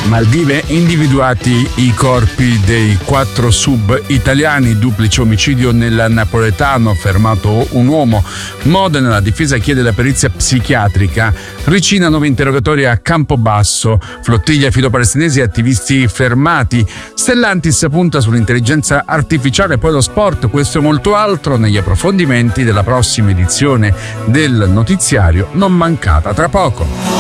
Maldive, individuati i corpi dei 4 sub italiani, duplice omicidio nel napoletano, fermato un uomo. Modena, la difesa chiede la perizia psichiatrica. Ricina, nuovi interrogatori a Campobasso. Flottiglia filo-palestinesi e attivisti fermati. Stellantis punta sull'intelligenza artificiale, poi lo sport, questo e molto altro negli approfondimenti della prossima edizione del notiziario, non mancata tra poco.